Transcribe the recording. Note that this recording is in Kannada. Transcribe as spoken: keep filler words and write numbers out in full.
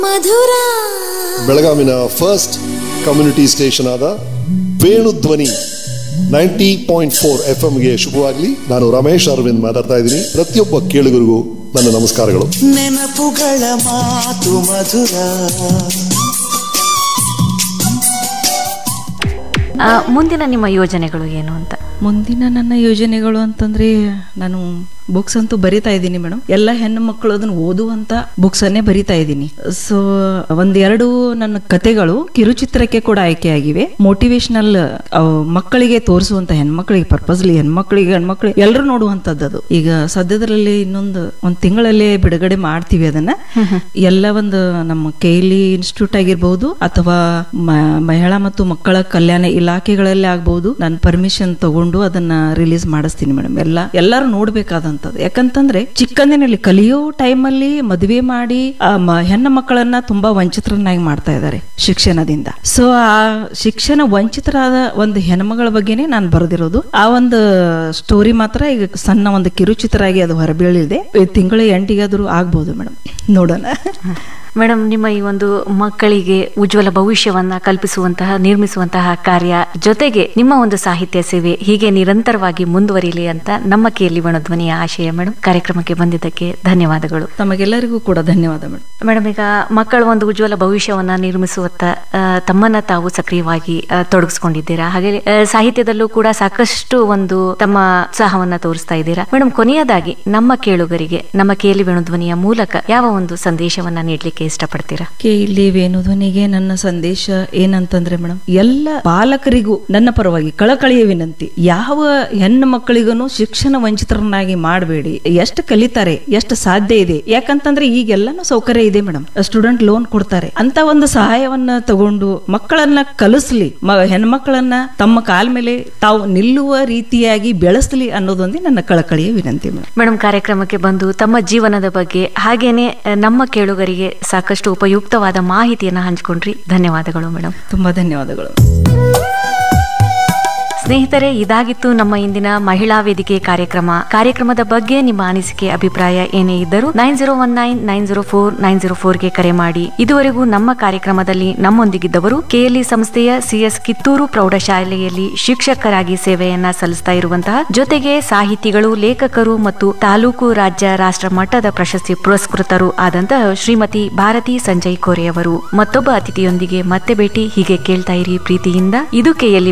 ಮಧುರ ಬೆಳಗಾವಿನ ಫಸ್ಟ್ ಕಮ್ಯುನಿಟಿ ಸ್ಟೇಷನ್ ಆದ Venudhwani ninety point four F ಎಂಗೆ ಶುಭವಾಗಲಿ. ನಾನು ರಮೇಶ್ ಅರವಿಂದ್ ಮಾತಾಡ್ತಾ ಇದ್ದೀನಿ. ಪ್ರತಿಯೊಬ್ಬ ಕೇಳುಗರಿಗೂ ನನ್ನ ನಮಸ್ಕಾರಗಳು. ನೆನಪುಗಳ ಮಾತು ಮಧುರ. ಮುಂದಿನ ನಿಮ್ಮ ಯೋಜನೆಗಳು ಏನು ಅಂತ? ಮುಂದಿನ ನನ್ನ ಯೋಜನೆಗಳು ಅಂತಂದ್ರೆ ನಾನು ಬುಕ್ಸ್ ಅಂತೂ ಬರಿತಾ ಇದ್ದೀನಿ ಮೇಡಮ್. ಎಲ್ಲ ಹೆಣ್ಣು ಮಕ್ಕಳು ಅದನ್ನು ಓದುವಂತ ಬುಕ್ಸ್ ಅನ್ನೇ ಬರಿತಾ ಇದ್ದೀನಿ. ಸೊ ಒಂದೆರಡು ನನ್ನ ಕತೆಗಳು ಕಿರುಚಿತ್ರಕ್ಕೆ ಕೂಡ ಆಯ್ಕೆಯಾಗಿವೆ. ಮೋಟಿವೇಶನಲ್ ಮಕ್ಕಳಿಗೆ ತೋರಿಸುವಂತ ಹೆಣ್ಮಕ್ಳಿಗೆ ಪರ್ಪಸ್ಲಿ ಹೆಣ್ಮಕ್ಳಿಗೆ ಹೆಣ್ಮಕ್ಳಿಗೆ ಎಲ್ಲರೂ ನೋಡುವಂತದ್ದು. ಅದು ಈಗ ಸದ್ಯದರಲ್ಲಿ ಇನ್ನೊಂದು ಒಂದ್ ತಿಂಗಳಲ್ಲೇ ಬಿಡುಗಡೆ ಮಾಡ್ತೀವಿ ಅದನ್ನ. ಎಲ್ಲ ಒಂದು ನಮ್ಮ ಕೇಲಿ ಇನ್ಸ್ಟಿಟ್ಯೂಟ್ ಆಗಿರ್ಬಹುದು ಅಥವಾ ಮಹಿಳಾ ಮತ್ತು ಮಕ್ಕಳ ಕಲ್ಯಾಣ ಇಲಾಖೆಗಳಲ್ಲಿ ಆಗ್ಬಹುದು. ನಾನು ಪರ್ಮಿಷನ್ ತಗೊಂಡು ಅದನ್ನ ರಿಲೀಸ್ ಮಾಡಿಸ್ತೀನಿ ಮೇಡಮ್. ಎಲ್ಲ ಎಲ್ಲರೂ ನೋಡ್ಬೇಕಾದಂತದ್ದು. ಯಾಕಂತಂದ್ರೆ ಚಿಕ್ಕಂದಿನಲ್ಲಿ ಕಲಿಯೋ ಟೈಮ್ ಅಲ್ಲಿ ಮದುವೆ ಮಾಡಿ ಹೆಣ್ಣು ಮಕ್ಕಳನ್ನ ತುಂಬಾ ವಂಚಿತರನ್ನಾಗಿ ಮಾಡ್ತಾ ಇದ್ದಾರೆ ಶಿಕ್ಷಣದಿಂದ. ಸೊ ಆ ಶಿಕ್ಷಣ ವಂಚಿತರಾದ ಒಂದು ಹೆಣ್ಮಗಳ ಬಗ್ಗೆನೇ ನಾನು ಬರೆದಿರೋದು. ಆ ಒಂದು ಸ್ಟೋರಿ ಮಾತ್ರ ಈಗ ಸಣ್ಣ ಒಂದು ಕಿರುಚಿತ್ರ ಆಗಿ ಅದು ಹೊರಬೀಳಿದೆ. ತಿಂಗಳ ಎಂಟಿಗಾದ್ರೂ ಆಗ್ಬಹುದು ಮೇಡಮ್, ನೋಡೋಣ. ಮೇಡಮ್, ನಿಮ್ಮ ಈ ಒಂದು ಮಕ್ಕಳಿಗೆ ಉಜ್ವಲ ಭವಿಷ್ಯವನ್ನ ಕಲ್ಪಿಸುವಂತಹ ನಿರ್ಮಿಸುವಂತಹ ಕಾರ್ಯ ಜೊತೆಗೆ ನಿಮ್ಮ ಒಂದು ಸಾಹಿತ್ಯ ಸೇವೆ ಹೀಗೆ ನಿರಂತರವಾಗಿ ಮುಂದುವರಿಲಿ ಅಂತ ನಮ್ಮ ಕೇಳಿ ಧ್ವನಿಯ ಆಶಯ. ಮೇಡಮ್, ಕಾರ್ಯಕ್ರಮಕ್ಕೆ ಬಂದಿದ್ದಕ್ಕೆ ಧನ್ಯವಾದಗಳು. ತಮಗೆಲ್ಲರಿಗೂ ಕೂಡ ಧನ್ಯವಾದ ಮೇಡಮ್. ಮೇಡಮ್, ಈಗ ಮಕ್ಕಳ ಒಂದು ಉಜ್ವಲ ಭವಿಷ್ಯವನ್ನ ನಿರ್ಮಿಸುವತ್ತ ತಮ್ಮನ್ನ ತಾವು ಸಕ್ರಿಯವಾಗಿ ತೊಡಗಿಸ್ಕೊಂಡಿದ್ದೀರಾ. ಹಾಗೆ ಸಾಹಿತ್ಯದಲ್ಲೂ ಕೂಡ ಸಾಕಷ್ಟು ಒಂದು ತಮ್ಮ ಉತ್ಸಾಹವನ್ನ ತೋರಿಸ್ತಾ ಇದ್ದೀರಾ. ಮೇಡಮ್, ಕೊನೆಯದಾಗಿ ನಮ್ಮ ಕೇಳುಗರಿಗೆ ನಮ್ಮ ಕೇಳಿ ಧ್ವನಿಯ ಮೂಲಕ ಯಾವ ಒಂದು ಸಂದೇಶವನ್ನ ನೀಡಲಿಕ್ಕೆ ಇಷ್ಟಪಡ್ತೀರಾ? ಕೇಳಿ ವೇಣುಧ್ವನಿಗೆ ನನ್ನ ಸಂದೇಶ ಏನಂತಂದ್ರೆ ಮೇಡಮ್, ಎಲ್ಲ ಪಾಲಕರಿಗೂ ನನ್ನ ಪರವಾಗಿ ಕಳಕಳಿಯ ವಿನಂತಿ. ಯಾವ ಹೆಣ್ಣು ಮಕ್ಕಳಿಗೂ ಶಿಕ್ಷಣ ವಂಚಿತರನ್ನಾಗಿ ಮಾಡಬೇಡಿ. ಎಷ್ಟು ಕಲಿತಾರೆ, ಎಷ್ಟು ಸಾಧ್ಯ ಇದೆ. ಯಾಕಂತಂದ್ರೆ ಈಗೆಲ್ಲಾನು ಸೌಕರ್ಯ ಇದೆ ಮೇಡಮ್. ಸ್ಟೂಡೆಂಟ್ ಲೋನ್ ಕೊಡ್ತಾರೆ. ಅಂತ ಒಂದು ಸಹಾಯವನ್ನ ತಗೊಂಡು ಮಕ್ಕಳನ್ನ ಕಲಿಸ್ಲಿ, ಹೆಣ್ಮಕ್ಳನ್ನ ತಮ್ಮ ಕಾಲ ಮೇಲೆ ತಾವು ನಿಲ್ಲುವ ರೀತಿಯಾಗಿ ಬೆಳೆಸಲಿ ಅನ್ನೋದೊಂದೇ ನನ್ನ ಕಳಕಳಿಯ ವಿನಂತಿ ಮೇಡಮ್. ಮೇಡಮ್, ಕಾರ್ಯಕ್ರಮಕ್ಕೆ ಬಂದು ತಮ್ಮ ಜೀವನದ ಬಗ್ಗೆ ಹಾಗೇನೆ ನಮ್ಮ ಕೇಳುಗರಿಗೆ ಸಾಕಷ್ಟು ಉಪಯುಕ್ತವಾದ ಮಾಹಿತಿಯನ್ನು ಹಂಚಿಕೊಂಡ್ರಿ. ಧನ್ಯವಾದಗಳು ಮೇಡಮ್. ತುಂಬಾ ಧನ್ಯವಾದಗಳು. ಸ್ನೇಹಿತರೆ, ಇದಾಗಿತ್ತು ನಮ್ಮ ಇಂದಿನ ಮಹಿಳಾ ವೇದಿಕೆ ಕಾರ್ಯಕ್ರಮ. ಕಾರ್ಯಕ್ರಮದ ಬಗ್ಗೆ ನಿಮ್ಮ ಅನಿಸಿಕೆ ಅಭಿಪ್ರಾಯ ಏನೇ ಇದ್ದರೂ nine zero one nine nine zero four nine zero ಫೋರ್ಗೆ ಕರೆ ಮಾಡಿ. ಇದುವರೆಗೂ ನಮ್ಮ ಕಾರ್ಯಕ್ರಮದಲ್ಲಿ ನಮ್ಮೊಂದಿಗಿದ್ದವರು ಕೆಎಲ್ಇ ಸಂಸ್ಥೆಯ ಸಿಎಸ್ ಕಿತ್ತೂರು ಪ್ರೌಢಶಾಲೆಯಲ್ಲಿ ಶಿಕ್ಷಕರಾಗಿ ಸೇವೆಯನ್ನ ಸಲ್ಲಿಸ್ತಾ ಇರುವಂತಹ, ಜೊತೆಗೆ ಸಾಹಿತಿಗಳು, ಲೇಖಕರು ಮತ್ತು ತಾಲೂಕು, ರಾಜ್ಯ, ರಾಷ್ಟ್ರ ಮಟ್ಟದ ಪ್ರಶಸ್ತಿ ಪುರಸ್ಕೃತರು ಆದಂತಹ ಶ್ರೀಮತಿ ಭಾರತಿ ಸಂಜಯ್ ಕೋರೆಯವರು. ಮತ್ತೊಬ್ಬ ಅತಿಥಿಯೊಂದಿಗೆ ಮತ್ತೆ ಭೇಟಿ. ಹೀಗೆ ಕೇಳ್ತಾ ಇರಿ ಪ್ರೀತಿಯಿಂದ. ಇದು ಕೆಎಲ್ಇ